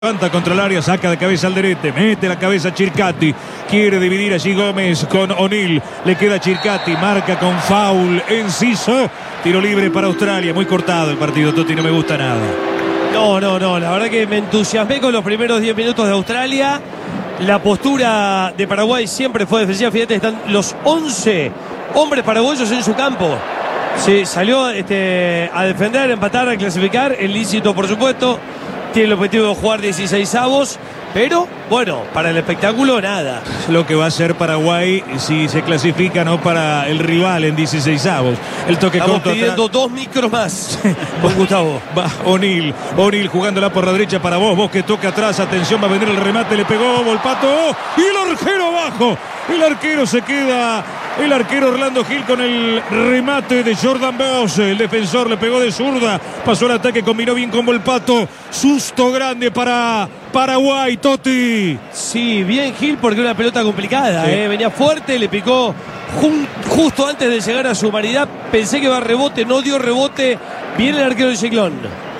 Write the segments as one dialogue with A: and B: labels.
A: Levanta contra el área, saca de cabeza al Alderete, mete la cabeza Chircati, quiere dividir allí Gómez con O'Neill, le queda Chircati, marca con foul, Enciso, tiro libre para Australia, muy cortado el partido, Totti, no me gusta nada.
B: No, la verdad que me entusiasmé con los primeros 10 minutos de Australia. La postura de Paraguay siempre fue defensiva. Fíjate, están los 11 hombres paraguayos en su campo. Sí, salió a defender, a empatar, a clasificar, el lícito por supuesto. Tiene el objetivo de jugar 16avos, pero bueno, para el espectáculo nada.
A: Lo que va a hacer Paraguay si se clasifica, no para el rival en 16avos. El toque
B: Estamos
A: corto
B: pidiendo
A: atrás.
B: 2 micros más con Gustavo.
A: Va O'Neill jugándola por la derecha para vos que toca atrás, atención, va a venir el remate, le pegó Volpato y el arquero abajo. El arquero se queda, el arquero Orlando Gil con el remate de Jordan Bosch. El defensor le pegó de zurda, pasó el ataque, combinó bien con Volpato. Susto grande para Paraguay, Totti.
B: Sí, bien Gil porque era una pelota complicada,
A: Sí.
B: venía fuerte, le picó justo antes de llegar a su humanidad. Pensé que iba a rebote, no dio rebote. Viene el arquero del Ciclón.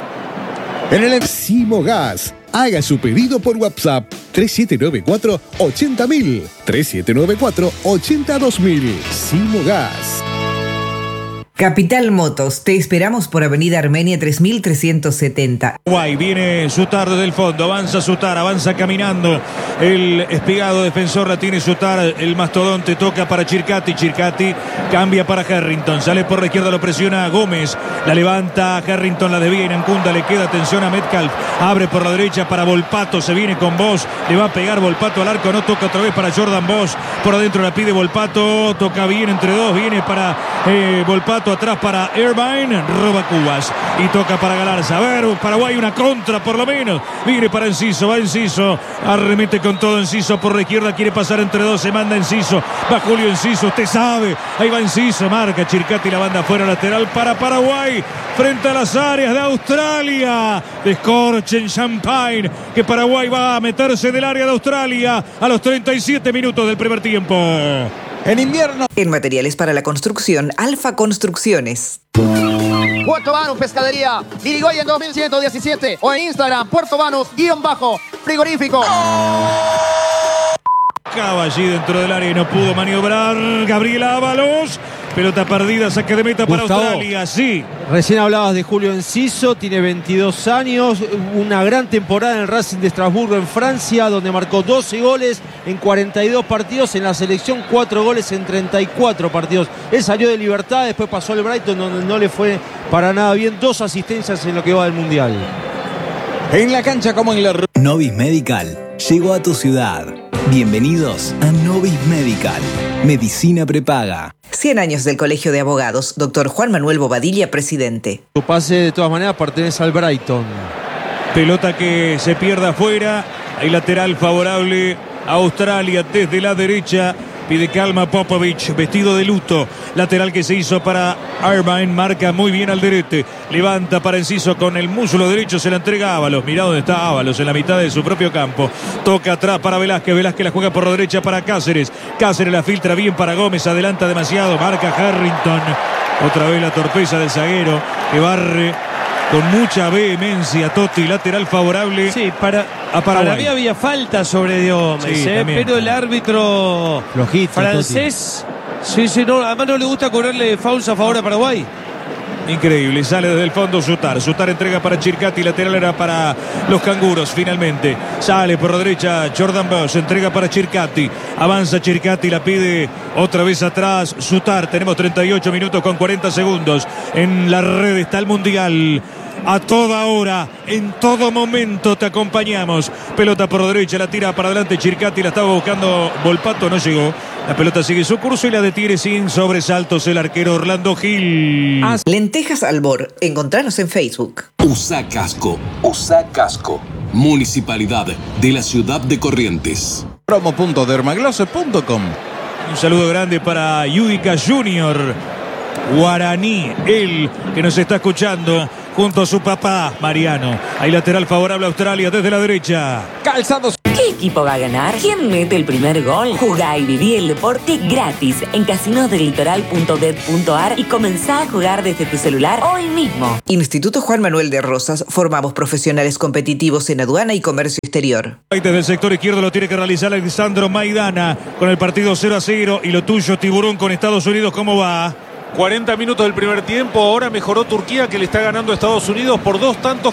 C: En el Simogas, haga su pedido por WhatsApp 3794-80000, 3794-82000. Simogas.
D: Capital Motos, te esperamos por Avenida Armenia 3370.
A: Paraguay viene Sutar desde el fondo, avanza Sutar, avanza caminando. El espigado defensor la tiene Sutar, el mastodonte toca para Chircati, Chircati cambia para Harrington, sale por la izquierda, lo presiona Gómez, la levanta Harrington, la desvía Inancunda, le queda atención a Metcalf, abre por la derecha para Volpato, se viene con Bosch, le va a pegar Volpato al arco, no toca otra vez para Jordan Bosch, por adentro la pide Volpato, toca bien entre dos, viene para Volpato, atrás para Irvine, roba Cubas y toca para Galarza. A ver, Paraguay una contra por lo menos. Viene para Enciso, va Enciso, arremete con todo Enciso por la izquierda, quiere pasar entre dos, se manda Enciso, va Julio Enciso, usted sabe, ahí va Enciso, marca Chircati, la banda afuera lateral para Paraguay, frente a las áreas de Australia. Descorchen Champagne, que Paraguay va a meterse del área de Australia a los 37 minutos del primer tiempo.
E: En invierno.
D: En materiales para la construcción, Alfa Construcciones.
E: Puerto Banús Pescadería. Irigoyen 2117. O en Instagram, Puerto Banús_frigorífico.
A: Acaba allí dentro del área y no pudo maniobrar Gabriel Ábalos. Pelota perdida, saque de meta para
F: Gustavo,
A: Australia, sí.
F: Recién hablabas de Julio Enciso, tiene 22 años, una gran temporada en el Racing de Estrasburgo en Francia, donde marcó 12 goles en 42 partidos, en la selección 4 goles en 34 partidos. Él salió de Libertad, después pasó al Brighton, donde no le fue para nada bien, 2 asistencias en lo que va del Mundial.
E: En la cancha como en la...
G: Novis Medical llegó a tu ciudad. Bienvenidos a Novis Medical, medicina prepaga.
D: 100 años del Colegio de Abogados, Dr. Juan Manuel Bobadilla, presidente.
F: Su pase de todas maneras pertenece al Brighton.
A: Pelota que se pierde afuera. Hay lateral favorable a Australia desde la derecha. Pide calma Popovic, vestido de luto. Lateral que se hizo para Irvine, marca muy bien Alderete. Levanta para Enciso con el muslo derecho, se la entrega a Ábalos. Mirá dónde está Ábalos, en la mitad de su propio campo. Toca atrás para Velázquez, Velázquez la juega por la derecha para Cáceres. Cáceres la filtra bien para Gómez, adelanta demasiado, marca Harrington. Otra vez la torpeza del zaguero que barre con mucha vehemencia. Totti, lateral favorable.
B: Sí, para mí había falta sobre Gómez,
A: Sí,
B: pero el árbitro
F: Flojito,
B: francés, sí, no, además no le gusta cobrarle fouls a favor a Paraguay.
A: Increíble, sale desde el fondo Sutar entrega para Chircati, lateral era para los canguros. Finalmente sale por la derecha Jordan Bosch, entrega para Chircati, avanza Chircati, la pide otra vez atrás Sutar. Tenemos 38 minutos con 40 segundos. En la red está el Mundial. A toda hora, en todo momento te acompañamos. Pelota por la derecha, la tira para adelante Chircati, la estaba buscando Volpato, no llegó. La pelota sigue su curso y la detiene sin sobresaltos el arquero Orlando Gil.
D: Lentejas Albor, encontranos en Facebook.
H: USA Casco, Municipalidad de la Ciudad de Corrientes.
E: Promo.dermaglosser.com.
A: Un saludo grande para Yudica Junior, guaraní, él que nos está escuchando. junto a su papá, Mariano. Hay lateral favorable a Australia desde la derecha.
E: Calzados.
I: ¿Qué equipo va a ganar? ¿Quién mete el primer gol? Jugá y viví el deporte gratis en casinosdelitoral.bet.ar y comenzá a jugar desde tu celular hoy mismo.
D: Instituto Juan Manuel de Rosas. Formamos profesionales competitivos en aduana y comercio exterior.
A: Desde el sector izquierdo lo tiene que realizar Alexandro Maidana con el partido 0-0. Y lo tuyo, Tiburón, con Estados Unidos, ¿cómo va?
J: 40 minutos del primer tiempo, ahora mejoró Turquía, que le está ganando a Estados Unidos por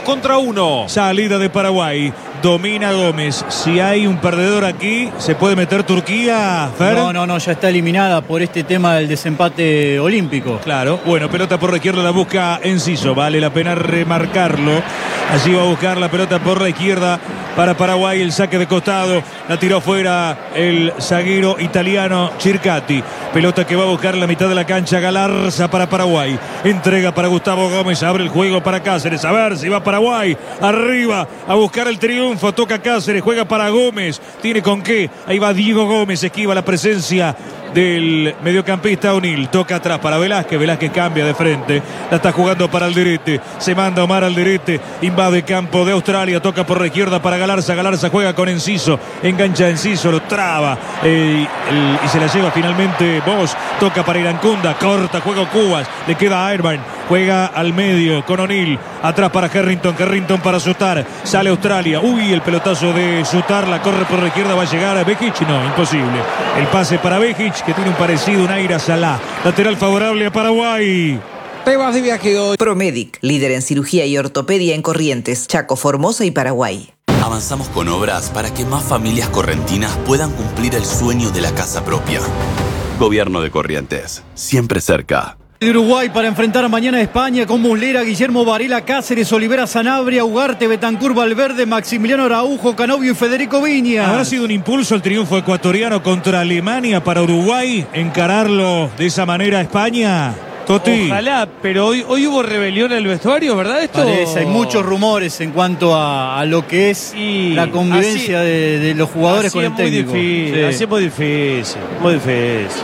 J: 2-1.
A: Salida de Paraguay, domina Gómez. Si hay un perdedor aquí, ¿se puede meter Turquía, Fer?
K: No, ya está eliminada por este tema del desempate olímpico.
A: Claro, bueno, pelota por la izquierda, la busca Enciso, vale la pena remarcarlo. Allí va a buscar la pelota por la izquierda para Paraguay, el saque de costado, la tiró fuera el zaguero italiano Circati. Pelota que va a buscar en la mitad de la cancha, Galarza para Paraguay. Entrega para Gustavo Gómez, abre el juego para Cáceres. A ver si va Paraguay, arriba, a buscar el triunfo. Toca Cáceres, juega para Gómez. Tiene con qué, ahí va Diego Gómez, esquiva la presencia del mediocampista O'Neill. Toca atrás para Velázquez, Velázquez cambia de frente, la está jugando para Alderete, se manda Omar Alderete, invade campo de Australia, toca por la izquierda para Galarza, Galarza juega con Enciso, engancha Enciso, lo traba y se la lleva finalmente Bosch, toca para Irancunda, corta, juega Cubas, le queda a Airman, juega al medio con O'Neill, atrás para Harrington para Sutar, sale Australia, el pelotazo de Sutar, la corre por la izquierda, va a llegar a Bejic, no, imposible, el pase para Bejic, que tiene un parecido, un aire a Salah. Lateral favorable a Paraguay.
E: Te vas de viaje hoy.
D: Promedic, líder en cirugía y ortopedia en Corrientes, Chaco, Formosa y Paraguay.
L: Avanzamos con obras para que más familias correntinas puedan cumplir el sueño de la casa propia. Gobierno de Corrientes, siempre cerca.
K: De Uruguay para enfrentar mañana a España con Muslera, Guillermo Varela, Cáceres, Olivera, Sanabria, Ugarte, Betancur, Valverde, Maximiliano Araujo, Canovio y Federico Viña.
A: ¿Habrá sido un impulso el triunfo ecuatoriano contra Alemania para Uruguay? ¿Encararlo de esa manera a España? Toti.
B: Ojalá, pero hoy hubo rebelión en el vestuario, ¿verdad esto?
K: Parece, hay muchos rumores en cuanto a lo que es la convivencia de los jugadores con el técnico.
B: Así es muy difícil, muy difícil.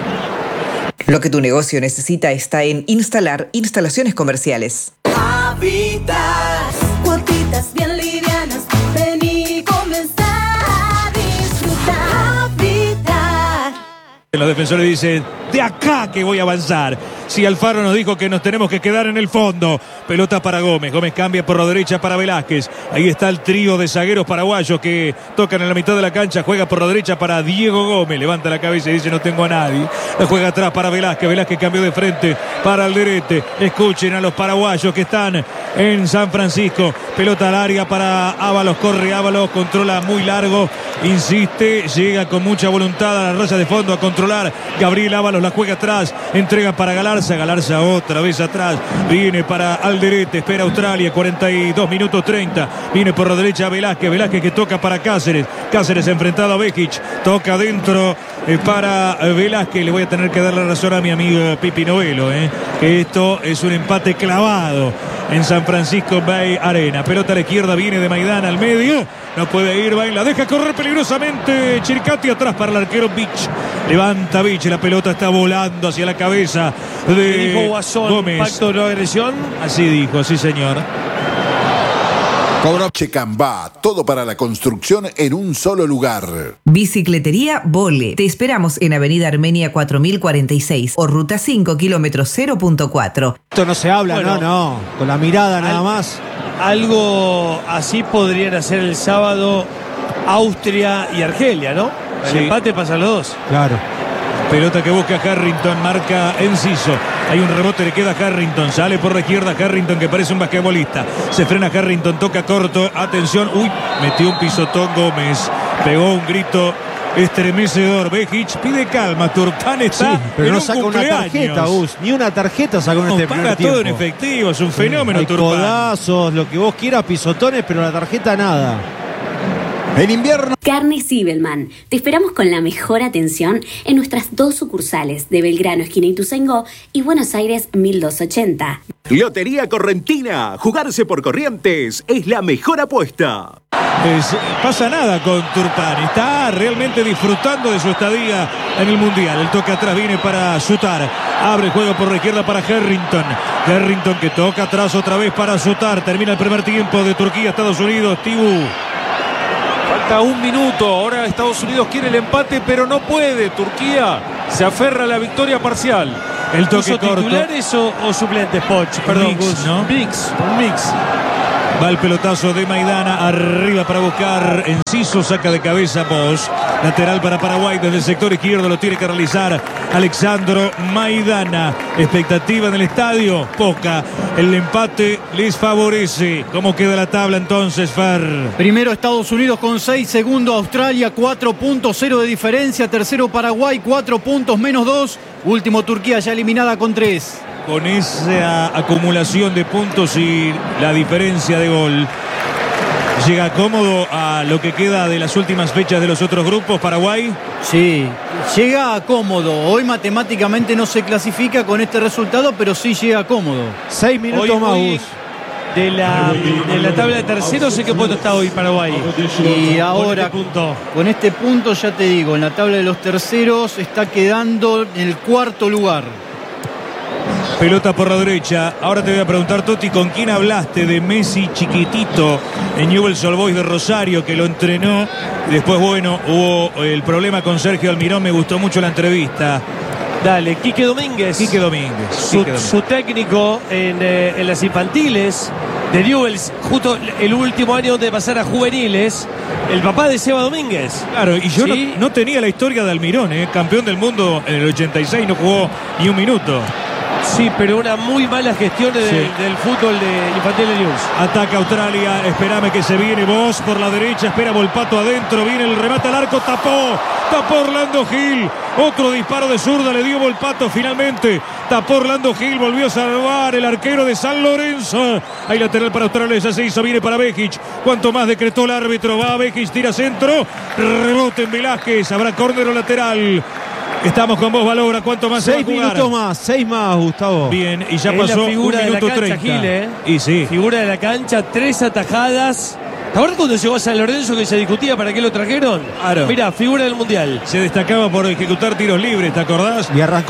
D: Lo que tu negocio necesita está en Instalar Instalaciones Comerciales.
M: Habitas, cuotitas bien livianas, ven y comenzar a disfrutar. Habitar.
A: Los defensores dicen, de acá que voy a avanzar. Si Alfaro nos dijo que nos tenemos que quedar en el fondo. Pelota para Gómez. Gómez cambia por la derecha para Velázquez. Ahí está el trío de zagueros paraguayos que tocan en la mitad de la cancha. Juega por la derecha para Diego Gómez. Levanta la cabeza y dice no tengo a nadie. La juega atrás para Velázquez. Velázquez cambió de frente para Alderete. Escuchen a los paraguayos que están en San Francisco. Pelota al área para Ábalos. Corre Ábalos. Controla muy largo. Insiste. Llega con mucha voluntad a la raya de fondo a controlar. Gabriel Ábalos la juega atrás. Entrega para Galarza. Galarza otra vez atrás. Viene para Alderete. Espera Australia. 42 minutos 30. Viene por la derecha Velázquez. Velázquez que toca para Cáceres. Cáceres enfrentado a Bejic. Toca dentro para Velázquez. Le voy a tener que dar la razón a mi amigo Pipi Novelo. Que esto es un empate clavado en San Francisco Bay Arena. Pelota a la izquierda. Viene de Maidana al medio. No puede ir. Va y la deja correr peligrosamente. Circati atrás para el arquero Vich. Levanta Vich. La pelota está volando hacia la cabeza de
B: dijo Guasón,
A: Gómez.
B: Pacto de no agresión.
A: Así dijo, sí señor.
C: Checambá, todo para la construcción en un solo lugar.
D: Bicicletería Vole. Te esperamos en Avenida Armenia 4046 o Ruta 5, kilómetro 0.4.
F: Esto no se habla,
B: Bueno,
F: no. Con la mirada nada más.
B: Algo así podrían hacer el sábado Austria y Argelia, ¿no? El
A: Sí.
B: empate pasa a los dos.
F: Claro.
A: Pelota que busca Harrington, marca Enciso. Hay un rebote, le queda a Harrington. Sale por la izquierda Harrington que parece un basquetbolista. Se frena Harrington, toca corto. Atención, metió un pisotón Gómez. Pegó un grito estremecedor. Bejic pide calma. Turpán está
F: Sí, pero
A: en
F: no
A: un
F: saca una
A: cumpleaños.
F: tarjeta, Gus. Ni una tarjeta sacó en este primer
A: Paga
F: tiempo.
A: todo en efectivo, es un fenómeno
F: Hay
A: Turpán.
F: codazos, lo que vos quieras, pisotones, pero la tarjeta nada.
E: En invierno.
N: Carnes Zibelman. Te esperamos con la mejor atención en nuestras dos sucursales de Belgrano, esquina Ituzaingó, y Buenos Aires 1280.
O: Lotería Correntina. Jugarse por Corrientes es la mejor apuesta.
A: Pasa nada con Turpán. Está realmente disfrutando de su estadía en el Mundial. El toque atrás viene para Sutar. Abre el juego por la izquierda para Harrington. Harrington que toca atrás otra vez para Sutar. Termina el primer tiempo de Turquía, Estados Unidos. Tibu.
J: Falta un minuto. Ahora Estados Unidos quiere el empate, pero no puede. Turquía se aferra a la victoria parcial.
A: El toque corto.
B: ¿Titulares o suplentes, Poch? Perdón,
A: mix, ¿no?
B: Un mix.
A: Va el pelotazo de Maidana arriba para buscar Enciso, saca de cabeza Bosch. Lateral para Paraguay desde el sector izquierdo, lo tiene que realizar Alexandro Maidana. Expectativa en el estadio, poca. El empate les favorece. ¿Cómo queda la tabla entonces, Fer?
K: Primero Estados Unidos con 6, segundo Australia 4.0 de diferencia, tercero Paraguay 4 puntos menos 2, último Turquía ya eliminada con 3.
A: Con esa acumulación de puntos y la diferencia de gol, ¿llega cómodo a lo que queda de las últimas fechas de los otros grupos, Paraguay?
K: Sí, llega cómodo. Hoy matemáticamente no se clasifica con este resultado, pero sí llega cómodo.
F: 6 minutos más, Gus.
B: De la tabla de terceros, ¿en qué punto está hoy Paraguay?
K: Y ahora, con este punto ya te digo, en la tabla de los terceros está quedando en el cuarto lugar.
A: Pelota por la derecha. Ahora te voy a preguntar, Toti, ¿con quién hablaste de Messi chiquitito en Newell's Old Boys de Rosario, que lo entrenó? Después, bueno, hubo el problema con Sergio Almirón. Me gustó mucho la entrevista.
B: Dale, Quique Domínguez. Su técnico en las infantiles de Newell's, justo el último año de pasar a juveniles, el papá de Seba Domínguez.
A: Claro, y yo
B: ¿sí?
A: no tenía la historia de Almirón, campeón del mundo en el 86, no jugó ni un minuto.
B: Sí, pero una muy mala gestión del fútbol de infantil de Newell's.
A: Ataca Australia, espérame que se viene Bosch por la derecha, espera Volpato adentro, viene el remate al arco, tapó Orlando Gil, otro disparo de zurda le dio Volpato finalmente, tapó Orlando Gil, volvió a salvar el arquero de San Lorenzo. Hay lateral para Australia, ya se hizo, viene para Bejic, cuanto más decretó el árbitro, va Bejic, tira centro, rebote en Velázquez, habrá córner o lateral. Estamos con vos, Valora. ¿Cuánto más se va a jugar?
F: 6 minutos más, 6 más, Gustavo.
A: Bien, y ya
B: es
A: pasó
B: la figura
A: 1 minuto
B: de la cancha,
A: 30.
B: Gil,
A: Y sí.
B: Figura de la cancha, 3 atajadas. ¿Te acuerdas cuando llegó a San Lorenzo que se discutía para qué lo trajeron?
A: Claro.
B: Mira, figura del Mundial.
A: Se destacaba por ejecutar tiros libres, ¿te acordás?
F: Y arrancó